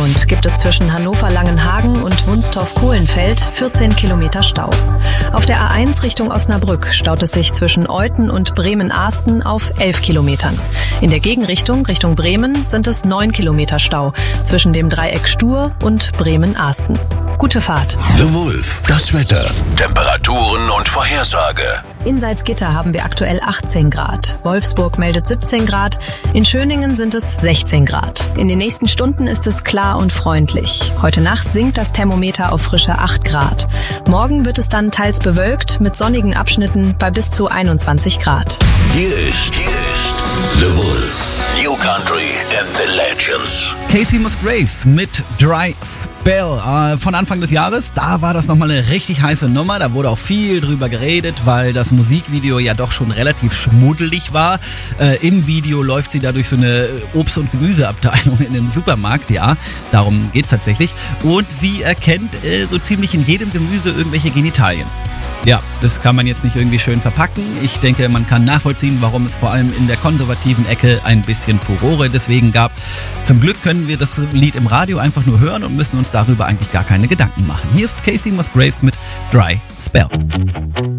Grund gibt es zwischen Hannover-Langenhagen und Wunstorf-Kohlenfeld 14 Kilometer Stau. Auf der A1 Richtung Osnabrück staut es sich zwischen Euthen und Bremen-Ahsten auf 11 Kilometern. In der Gegenrichtung, Richtung Bremen, sind es 9 Kilometer Stau zwischen dem Dreieck Stur und Bremen-Ahsten. Gute Fahrt. The Wolf, das Wetter, Temperaturen und Vorhersage. In Salzgitter haben wir aktuell 18 Grad. Wolfsburg meldet 17 Grad. In Schöningen sind es 16 Grad. In den nächsten Stunden ist es klar und freundlich. Heute Nacht sinkt das Thermometer auf frische 8 Grad. Morgen wird es dann teils bewölkt mit sonnigen Abschnitten bei bis zu 21 Grad. Hier ist The Wolf. New Country and the Legends. Kacey Musgraves mit Dry Spell von Anfang des Jahres. Da war das nochmal eine richtig heiße Nummer. Da wurde auch viel drüber geredet, weil das Musikvideo ja doch schon relativ schmuddelig war. Im Video läuft sie da durch so eine Obst- und Gemüseabteilung in einem Supermarkt. Ja, darum geht's tatsächlich. Und sie erkennt so ziemlich in jedem Gemüse irgendwelche Genitalien. Ja, das kann man jetzt nicht irgendwie schön verpacken. Ich denke, man kann nachvollziehen, warum es vor allem in der konservativen Ecke ein bisschen Furore deswegen gab. Zum Glück können wir das Lied im Radio einfach nur hören und müssen uns darüber eigentlich gar keine Gedanken machen. Hier ist Kacey Musgraves mit Dry Spell.